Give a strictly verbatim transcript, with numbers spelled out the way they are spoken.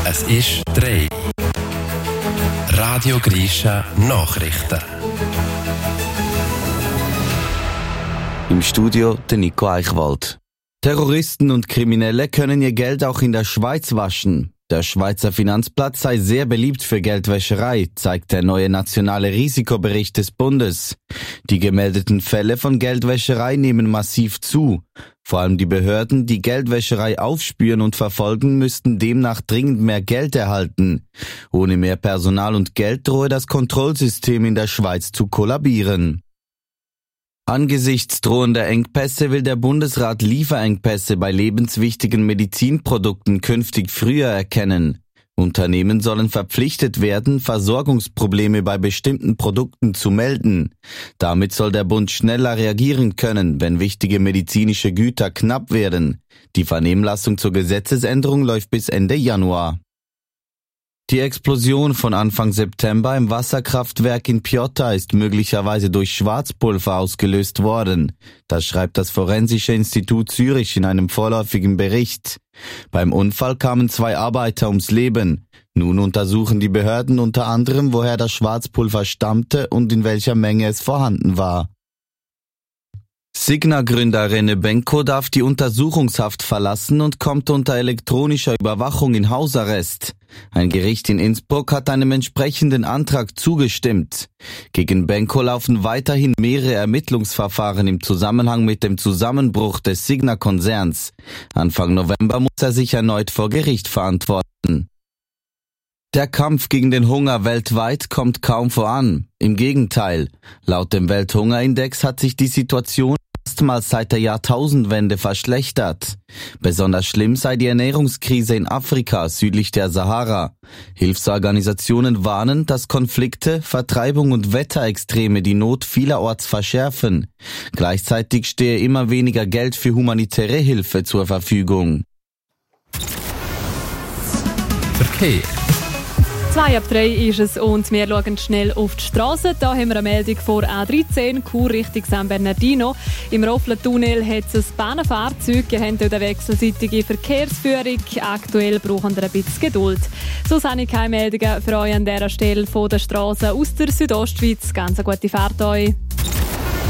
Es ist drei. Radio Grisha Nachrichten. Im Studio der Nico Eichwald. Terroristen und Kriminelle können ihr Geld auch in der Schweiz waschen. Der Schweizer Finanzplatz sei sehr beliebt für Geldwäscherei, zeigt der neue nationale Risikobericht des Bundes. Die gemeldeten Fälle von Geldwäscherei nehmen massiv zu. Vor allem die Behörden, die Geldwäscherei aufspüren und verfolgen, müssten demnach dringend mehr Geld erhalten. Ohne mehr Personal und Geld drohe das Kontrollsystem in der Schweiz zu kollabieren. Angesichts drohender Engpässe will der Bundesrat Lieferengpässe bei lebenswichtigen Medizinprodukten künftig früher erkennen. Unternehmen sollen verpflichtet werden, Versorgungsprobleme bei bestimmten Produkten zu melden. Damit soll der Bund schneller reagieren können, wenn wichtige medizinische Güter knapp werden. Die Vernehmlassung zur Gesetzesänderung läuft bis Ende Januar. Die Explosion von Anfang September im Wasserkraftwerk in Piotta ist möglicherweise durch Schwarzpulver ausgelöst worden. Das schreibt das Forensische Institut Zürich in einem vorläufigen Bericht. Beim Unfall kamen zwei Arbeiter ums Leben. Nun untersuchen die Behörden unter anderem, woher das Schwarzpulver stammte und in welcher Menge es vorhanden war. Signa-Gründer René Benko darf die Untersuchungshaft verlassen und kommt unter elektronischer Überwachung in Hausarrest. Ein Gericht in Innsbruck hat einem entsprechenden Antrag zugestimmt. Gegen Benko laufen weiterhin mehrere Ermittlungsverfahren im Zusammenhang mit dem Zusammenbruch des Signa-Konzerns. Anfang November muss er sich erneut vor Gericht verantworten. Der Kampf gegen den Hunger weltweit kommt kaum voran. Im Gegenteil, laut dem Welthungerindex hat sich die Situation erstmals seit der Jahrtausendwende verschlechtert. Besonders schlimm sei die Ernährungskrise in Afrika südlich der Sahara. Hilfsorganisationen warnen, dass Konflikte, Vertreibung und Wetterextreme die Not vielerorts verschärfen. Gleichzeitig stehe immer weniger Geld für humanitäre Hilfe zur Verfügung. Verkehr. Zwei ab drei ist es und wir schauen schnell auf die Straße. Da haben wir eine Meldung vor A dreizehn, Chur Richtung San Bernardino. Im Roffler-Tunnel hat es ein Bahnenfahrzeug, ihr habt dort eine wechselseitige Verkehrsführung. Aktuell brauchen wir ein bisschen Geduld. So habe ich keine Meldungen für euch an dieser Stelle von der Straße aus der Südostschweiz. Ganz eine gute Fahrt euch.